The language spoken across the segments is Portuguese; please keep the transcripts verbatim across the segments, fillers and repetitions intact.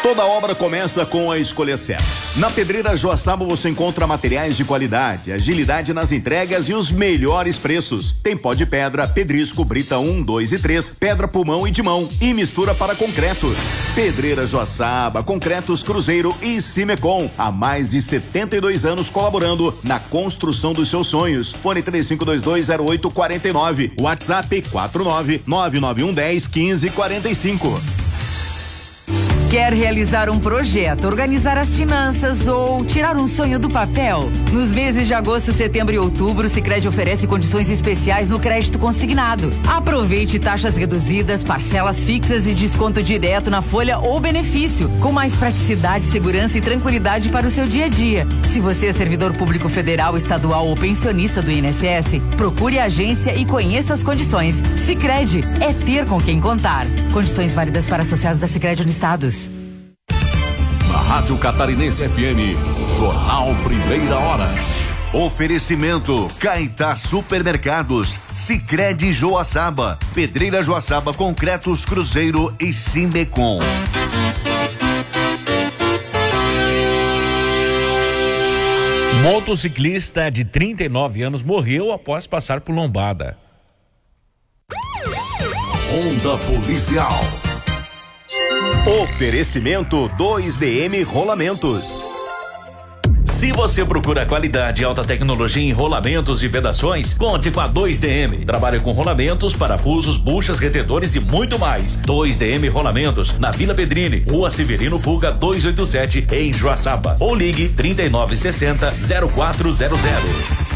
Toda obra começa com a escolha certa. Na Pedreira Joaçaba você encontra materiais de qualidade, agilidade nas entregas e os melhores preços. Tem pó de pedra, pedrisco, brita um, dois e três, pedra pulmão e de mão e mistura para concreto. Pedreira Joaçaba, Concretos Cruzeiro e Cimecom. Há mais de setenta e dois anos colaborando na construção dos seus sonhos. Fone três cinco dois dois zero oito quatro nove. WhatsApp quatro nove nove nove um um zero um cinco quatro cinco. Quer realizar um projeto, organizar as finanças ou tirar um sonho do papel? Nos meses de agosto, setembro e outubro, o Sicredi oferece condições especiais no crédito consignado. Aproveite taxas reduzidas, parcelas fixas e desconto direto na folha ou benefício, com mais praticidade, segurança e tranquilidade para o seu dia a dia. Se você é servidor público federal, estadual ou pensionista do I N S S, procure a agência e conheça as condições. Sicredi é ter com quem contar. Condições válidas para associados da Sicredi Unistados. Rádio Catarinense F M, Jornal Primeira Hora. Oferecimento Caetá Supermercados, Sicredi Joaçaba, Pedreira Joaçaba, Concretos Cruzeiro e Cimecom. Motociclista de trinta e nove anos morreu após passar por lombada. Onda Policial. Oferecimento dois D M Rolamentos. Se você procura qualidade e alta tecnologia em rolamentos e vedações, conte com a dois D M. Trabalha com rolamentos, parafusos, buchas, retedores e muito mais. dois D M Rolamentos, na Vila Pedrini, Rua Severino Fuga duzentos e oitenta e sete, em Joaçaba. Ou ligue trinta e nove sessenta, zero quatro zero zero.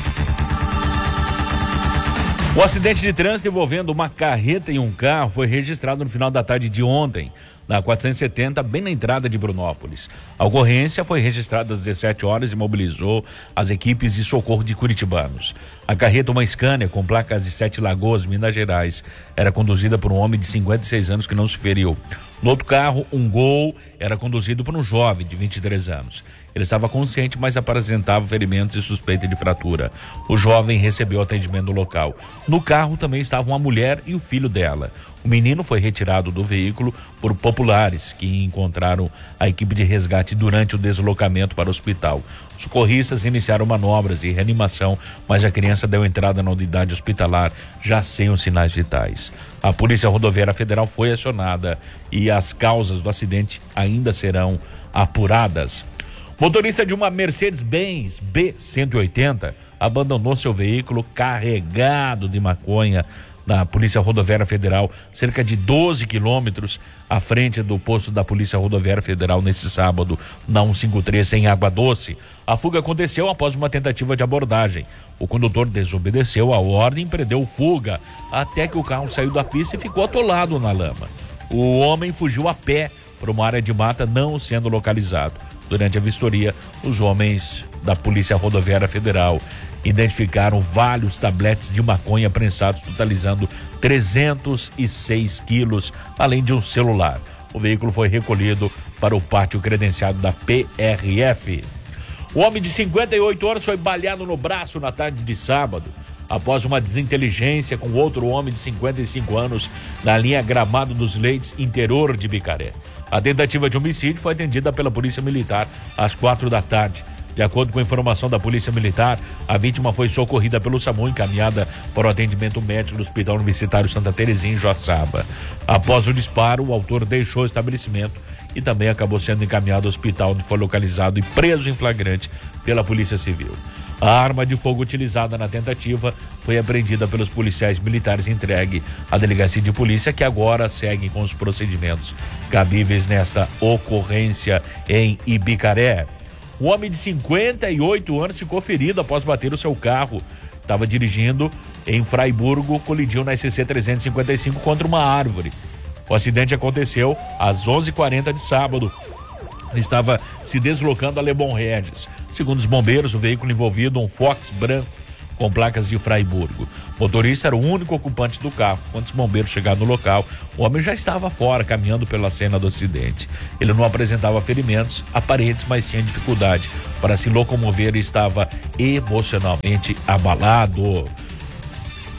O acidente de trânsito envolvendo uma carreta e um carro foi registrado no final da tarde de ontem, na quatrocentos e setenta, bem na entrada de Brunópolis. A ocorrência foi registrada às dezessete horas e mobilizou as equipes de socorro de curitibanos. A carreta, uma Scania com placas de Sete Lagoas, Minas Gerais, era conduzida por um homem de cinquenta e seis anos que não se feriu. No outro carro, um Gol, era conduzido por um jovem de vinte e três anos. Ele estava consciente, mas apresentava ferimentos e suspeita de fratura. O jovem recebeu atendimento no local. No carro também estava uma mulher e o filho dela. O menino foi retirado do veículo por populares que encontraram a equipe de resgate durante o deslocamento para o hospital. Os socorristas iniciaram manobras de reanimação, mas a criança deu entrada na unidade hospitalar já sem os sinais vitais. A Polícia Rodoviária Federal foi acionada e as causas do acidente ainda serão apuradas. Motorista de uma Mercedes-Benz B cento e oitenta abandonou seu veículo carregado de maconha da Polícia Rodoviária Federal, cerca de doze quilômetros à frente do posto da Polícia Rodoviária Federal nesse sábado, na cento e cinquenta e três, em Água Doce. A fuga aconteceu após uma tentativa de abordagem. O condutor desobedeceu a ordem e empreendeu fuga, até que o carro saiu da pista e ficou atolado na lama. O homem fugiu a pé para uma área de mata, não sendo localizado. Durante a vistoria, os homens da Polícia Rodoviária Federal identificaram vários tabletes de maconha prensados, totalizando trezentos e seis quilos, além de um celular. O veículo foi recolhido para o pátio credenciado da P R F. O homem de cinquenta e oito anos foi baleado no braço na tarde de sábado, após uma desinteligência com outro homem de cinquenta e cinco anos na linha Gramado dos Leites, interior de Bicaré. A tentativa de homicídio foi atendida pela Polícia Militar às quatro da tarde. De acordo com a informação da Polícia Militar, a vítima foi socorrida pelo SAMU e encaminhada para o atendimento médico do Hospital Universitário Santa Terezinha, em Joaçaba. Após o disparo, o autor deixou o estabelecimento e também acabou sendo encaminhado ao hospital, onde foi localizado e preso em flagrante pela Polícia Civil. A arma de fogo utilizada na tentativa foi apreendida pelos policiais militares e entregue à delegacia de polícia, que agora segue com os procedimentos cabíveis nesta ocorrência em Ibicaré. Um homem de cinquenta e oito anos ficou ferido após bater o seu carro. Estava dirigindo em Fraiburgo, colidiu na S C trezentos e cinquenta e cinco contra uma árvore. O acidente aconteceu às onze e quarenta de sábado. Ele estava se deslocando a Lebon Regis. Segundo os bombeiros, o veículo envolvido, um Fox branco com placas de Fraiburgo. O motorista era o único ocupante do carro. Quando os bombeiros chegaram no local, o homem já estava fora, caminhando pela cena do acidente. Ele não apresentava ferimentos aparentes, mas tinha dificuldade para se locomover e estava emocionalmente abalado.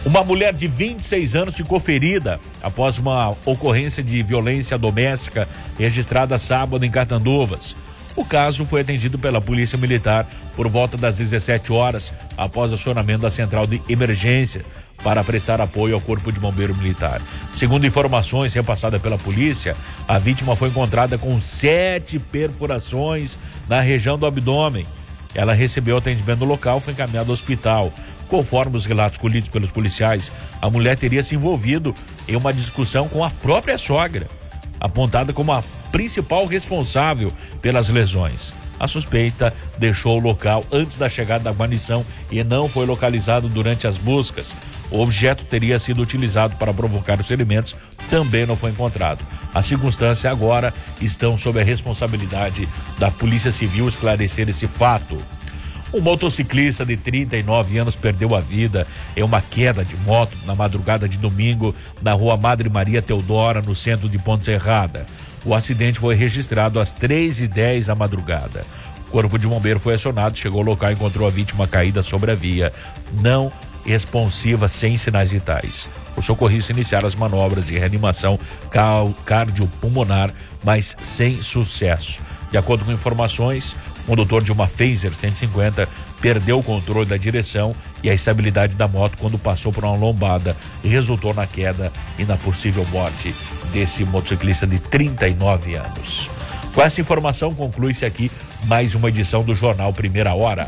Uma mulher de vinte e seis anos ficou ferida após uma ocorrência de violência doméstica registrada sábado em Catanduvas. O caso foi atendido pela Polícia Militar por volta das dezessete horas, após acionamento da Central de Emergência para prestar apoio ao Corpo de Bombeiro Militar. Segundo informações repassadas pela polícia, a vítima foi encontrada com sete perfurações na região do abdômen. Ela recebeu atendimento no local e foi encaminhada ao hospital. Conforme os relatos colhidos pelos policiais, a mulher teria se envolvido em uma discussão com a própria sogra, apontada como a principal responsável pelas lesões. A suspeita deixou o local antes da chegada da guarnição e não foi localizado durante as buscas. O objeto teria sido utilizado para provocar os ferimentos, também não foi encontrado. As circunstâncias agora estão sob a responsabilidade da Polícia Civil esclarecer esse fato. Um motociclista de trinta e nove anos perdeu a vida em uma queda de moto na madrugada de domingo na rua Madre Maria Teodora, no centro de Ponte Serrada. O acidente foi registrado às três e dez da madrugada. O corpo de bombeiro foi acionado, chegou ao local e encontrou a vítima caída sobre a via, não responsiva, sem sinais vitais. Os socorristas iniciaram as manobras de reanimação cardiopulmonar, mas sem sucesso. De acordo com informações, o condutor de uma Phaser cento e cinquenta perdeu o controle da direção e a estabilidade da moto quando passou por uma lombada e resultou na queda e na possível morte desse motociclista de trinta e nove anos. Com essa informação conclui-se aqui mais uma edição do Jornal Primeira Hora.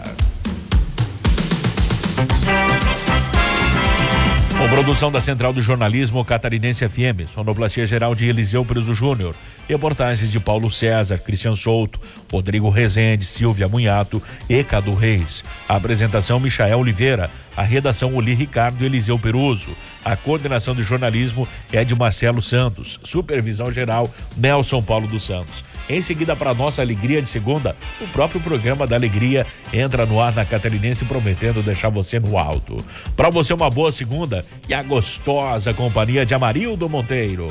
Com produção da Central do Jornalismo Catarinense F M, sonoplastia geral de Eliseu Preso Júnior, reportagens de Paulo César, Cristian Souto, Rodrigo Rezende, Silvia Munhato e Cadu Reis. A apresentação Michael Oliveira, a redação Oli Ricardo e Eliseu Peruso. A coordenação de jornalismo é de Marcelo Santos, supervisão geral Nelson Paulo dos Santos. Em seguida, para nossa alegria de segunda, o próprio programa da Alegria entra no ar na Catarinense, prometendo deixar você no alto. Para você uma boa segunda e a gostosa companhia de Amarildo Monteiro.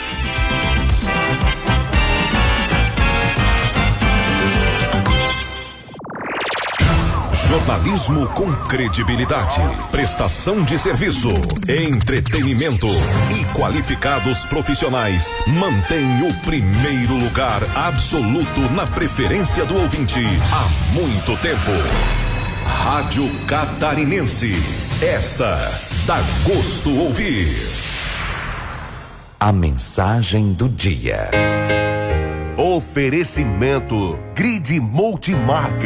Jornalismo com credibilidade, prestação de serviço, entretenimento e qualificados profissionais mantém o primeiro lugar absoluto na preferência do ouvinte há muito tempo. Rádio Catarinense, esta dá gosto ouvir. A mensagem do dia. Oferecimento Grid Multimarca.